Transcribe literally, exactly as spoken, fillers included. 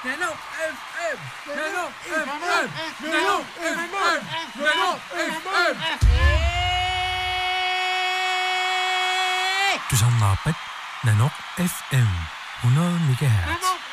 Nano F M! Nano F M! Nano F M! Nano F M! Du samler op med Nano F M hundrede megahertz.